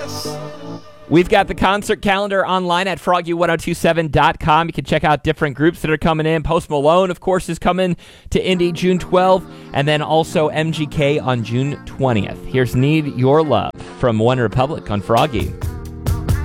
We've got the concert calendar online at froggy1027.com. You can check out different groups that are coming in. Post Malone, of course, is coming to Indy June 12th, and then also MGK on June 20th. Here's Need Your Love from One Republic on Froggy.